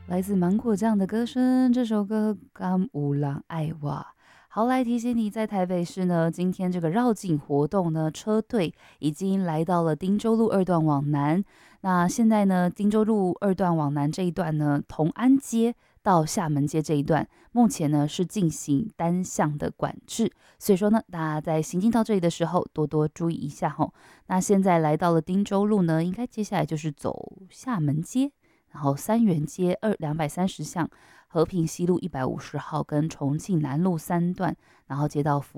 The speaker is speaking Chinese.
来自芒果酱的歌声，这首歌《甘乌郎爱我》。好，来提醒你，在台北市呢，今天这个绕境活动呢，车队已经来到了汀州路二段往南。那现在呢，汀州路二段往南这一段呢，同安街到厦门街这一段，目前呢是进行单向的管制，所以说呢，大家在行进到这里的时候，多多注意一下吼。那现在来到了汀州路呢，应该接下来就是走厦门街。然后三元街230巷、和平西路150号跟重庆南路3段，然后接到